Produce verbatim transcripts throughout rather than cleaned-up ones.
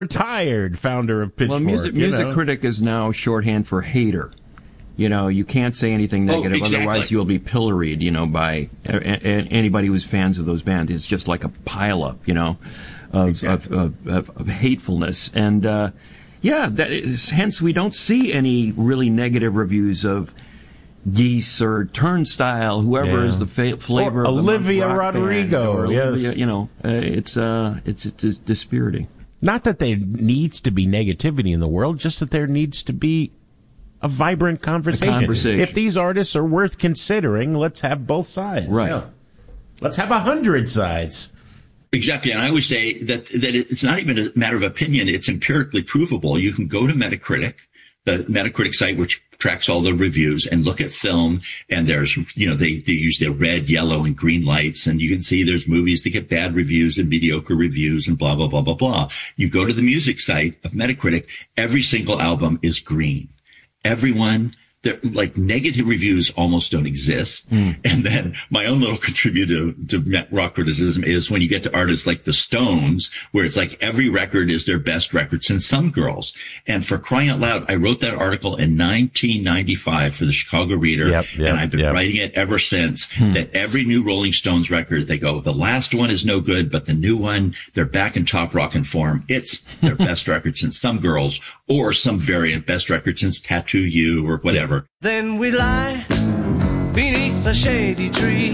Retired founder of Pitchfork. Well, music, music know. critic is now shorthand for hater. You know, you can't say anything negative, oh, exactly. otherwise you'll be pilloried, you know, by a, a, anybody who's fans of those bands. It's just like a pileup, you know, of, exactly. of, of, of, of hatefulness. And, uh, yeah, that is, hence we don't see any really negative reviews of Geese or Turnstile, whoever yeah. is the fa- flavor or of the Olivia rock Rodrigo. Band, or yes. Olivia, you know, uh, it's, uh, it's, it's dispiriting. Not that there needs to be negativity in the world, just that there needs to be a vibrant conversation. A conversation. If these artists are worth considering, let's have both sides. Right. Yeah. Let's have a hundred sides. Exactly. And I always say that, that it's not even a matter of opinion. It's empirically provable. You can go to Metacritic, the Metacritic site, which tracks all the reviews, and look at film. And there's, you know, they, they use their red, yellow, and green lights. And you can see there's movies that get bad reviews and mediocre reviews and blah, blah, blah, blah, blah. You go to the music site of Metacritic, every single album is green. Everyone, like, negative reviews almost don't exist. Mm. And then my own little contributor to rock criticism is when you get to artists like the Stones, where it's like every record is their best record since Some Girls. And for crying out loud, I wrote that article in nineteen ninety-five for the Chicago Reader. Yep, yep, and I've been yep. writing it ever since, hmm. that every new Rolling Stones record, they go, the last one is no good, but the new one, they're back in top rockin' form. It's their best record since Some Girls, or some variant, best record since Tattoo You, or whatever. Then we lie beneath a shady tree.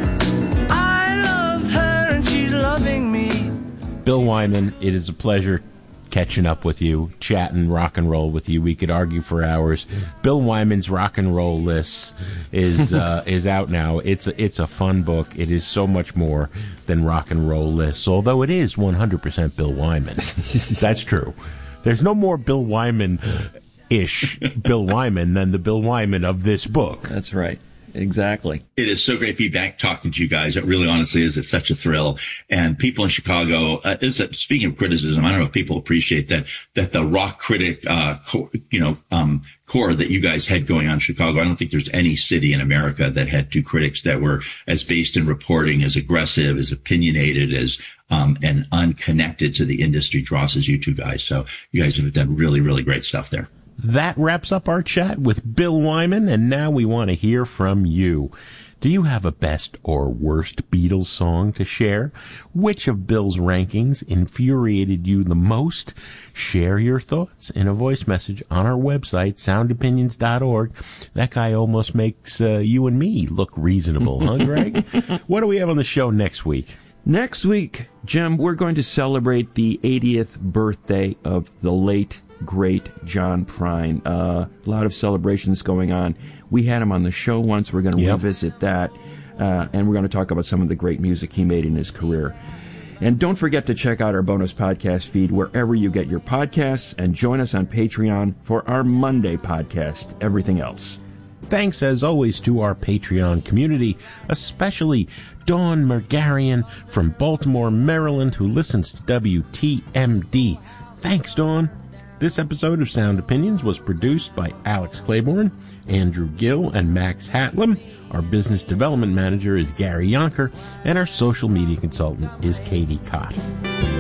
I love her and she's loving me. Bill Wyman, it is a pleasure catching up with you, chatting rock and roll with you. We could argue for hours. Bill Wyman's Rock and Roll Lists is uh, is out now. It's a, it's a fun book. It is so much more than Rock and Roll Lists, although it is one hundred percent Bill Wyman. That's true. There's no more Bill Wyman-ish Bill Wyman than the Bill Wyman of this book. That's right. Exactly. It is so great to be back talking to you guys. It really honestly is. It's such a thrill. And people in Chicago, uh, is that, speaking of criticism, I don't know if people appreciate that, that the rock critic, uh, co- you know, um, core that you guys had going on in Chicago. I don't think there's any city in America that had two critics that were as based in reporting, as aggressive, as opinionated, as, um, and unconnected to the industry dross as you two guys. So you guys have done really, really great stuff there. That wraps up our chat with Bill Wyman, and now we want to hear from you. Do you have a best or worst Beatles song to share? Which of Bill's rankings infuriated you the most? Share your thoughts in a voice message on our website, sound opinions dot org. That guy almost makes uh, you and me look reasonable, huh, Greg? What do we have on the show next week? Next week, Jim, we're going to celebrate the eightieth birthday of the late great John Prine. Uh, a lot of celebrations going on. We had him on the show once. We're going to yep. revisit that, uh, and we're going to talk about some of the great music he made in his career. And don't forget to check out our bonus podcast feed wherever you get your podcasts, and join us on Patreon for our Monday podcast, Everything Else. Thanks, as always, to our Patreon community, especially Dawn Margarian from Baltimore, Maryland, who listens to W T M D. Thanks, Dawn. This episode of Sound Opinions was produced by Alex Claiborne, Andrew Gill, and Max Hatlam. Our business development manager is Gary Yonker, and our social media consultant is Katie Cott.